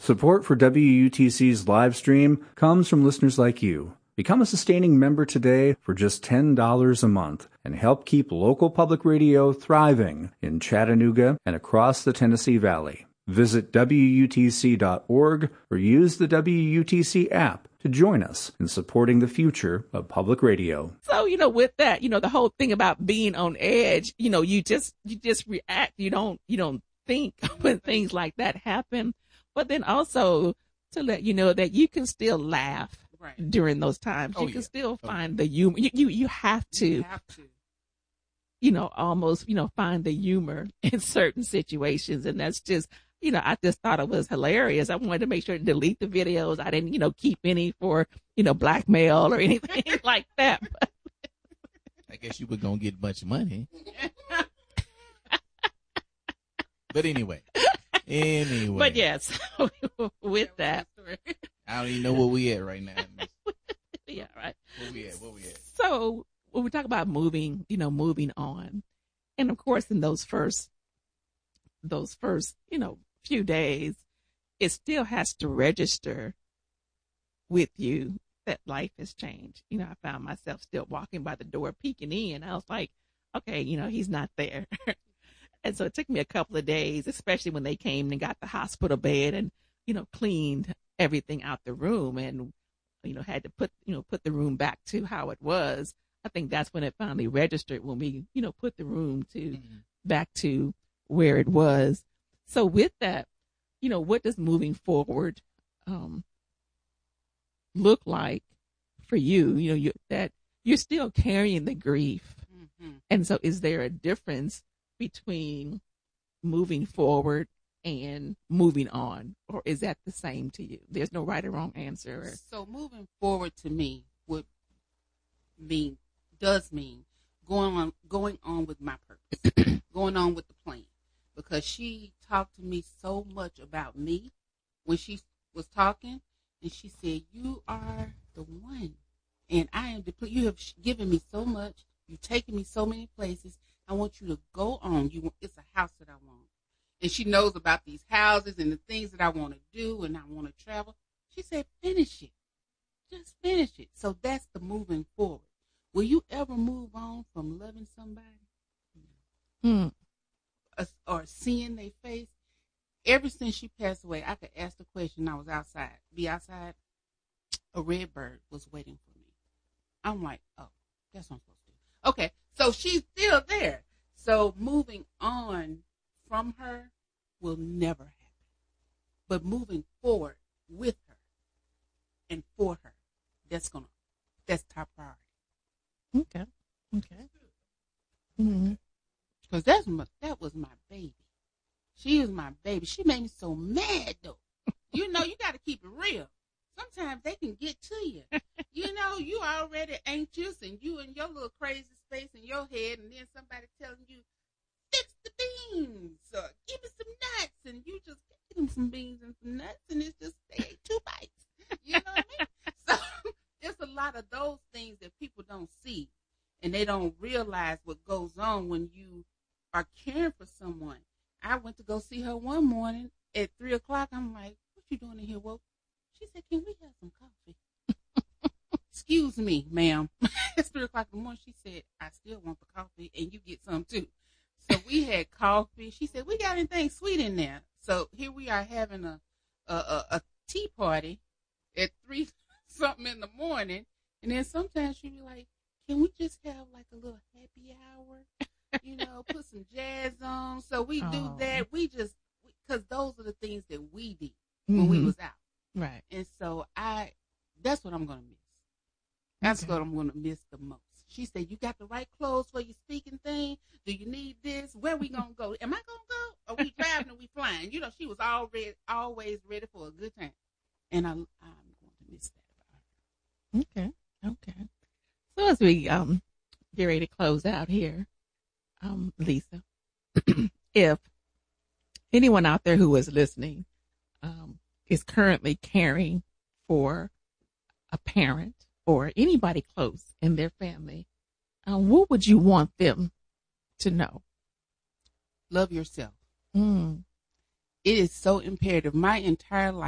Support for WUTC's live stream comes from listeners like you. Become a sustaining member today for just $10 a month and help keep local public radio thriving in Chattanooga and across the Tennessee Valley. Visit WUTC.org or use the WUTC app to join us in supporting the future of public radio. So, with that, the whole thing about being on edge, you just react. You don't think when things like that happen. But then also to let you know that you can still laugh during those times. You can still find the humor. You have to. Almost, find the humor in certain situations. And that's just, I just thought it was hilarious. I wanted to make sure to delete the videos. I didn't, keep any for, blackmail or anything like that. I guess you were going to get a bunch of money. But anyway. But yes, with that. I don't even know where we at right now. Yeah, right. Where we at? So when we talk about moving on, and of course in those first, few days, it still has to register with you that life has changed. I found myself still walking by the door, peeking in. I was like, okay, he's not there. And so it took me a couple of days, especially when they came and got the hospital bed and, cleaned everything out the room and, had to put the room back to how it was. I think that's when it finally registered when we, put the room back to where it was. So with that, what does moving forward, look like for you? That you're still carrying the grief. Mm-hmm. And so is there a difference between moving forward and moving on, or is that the same to you? There's no right or wrong answer. So moving forward to me does mean going on with my purpose, going on with the plan, because she talked to me so much about me when she was talking, and she said, "You are the one, and I am you have given me so much. You've taken me so many places. I want you to go on. It's a house that I want." And she knows about these houses and the things that I want to do and I want to travel. She said, finish it. Just finish it. So that's the moving forward. Will you ever move on from loving somebody? Or seeing their face? Ever since she passed away, I could ask the question. I was outside. A red bird was waiting for me. I'm like, oh, that's what I'm supposed to do. Okay. So she's still there. So moving on from her will never happen. But moving forward with her and for her, that's top priority. Okay. Mm-hmm. Because that was my baby. She is my baby. She made me so mad though. You got to keep it real. Sometimes they can get to you. You already anxious and you in your little crazy space in your head, and then somebody telling you, fix the beans or give me some nuts, and you just give them some beans and some nuts, and it's just they ate 2 bites. You know what I mean? So there's a lot of those things that people don't see, and they don't realize what goes on when you are caring for someone. I went to go see her one morning at 3:00. I'm like, what you doing in here, woke? She said, can we have some coffee? Excuse me, ma'am. It's 3:00 in the morning. She said, I still want the coffee, and you get some too. So we had coffee. She said, we got anything sweet in there? So here we are having a tea party at 3-something in the morning. And then sometimes she'd be like, can we just have like a little happy hour? Put some jazz on. So we do that. Because those are the things that we did when we was out. Right. And so that's what I'm going to miss. That's what I'm going to miss the most. She said, you got the right clothes for your speaking thing? Do you need this? Where we going to go? Am I going to go? Are we driving or we flying? She was always ready for a good time. And I'm going to miss that about her. Okay. So as we get ready to close out here, Lisa, if anyone out there who is listening is currently caring for a parent or anybody close in their family, what would you want them to know? Love yourself. It is so imperative. My entire life,